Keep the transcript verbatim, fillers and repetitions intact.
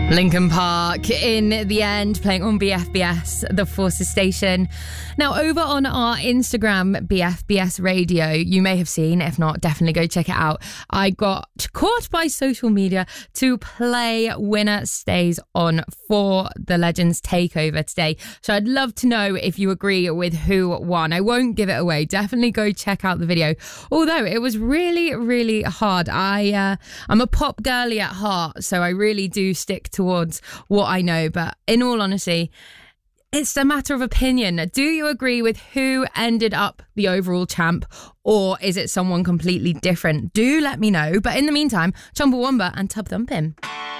Linkin Park in the end, playing on B F B S, the Forces Station. Now, over on our Instagram, B F B S Radio, you may have seen, if not, definitely go check it out. I got caught by social media to play Winner Stays On for the Legends Takeover today. So I'd love to know if you agree with who won. I won't give it away. Definitely go check out the video. Although it was really, really hard. I, uh, I'm a pop girly at heart, so I really do stick towards what I know. But in all honesty, it's a matter of opinion. Do you agree with who ended up the overall champ, or is it someone completely different? Do let me know. But in the meantime, Chumbawamba and Tub Thumping.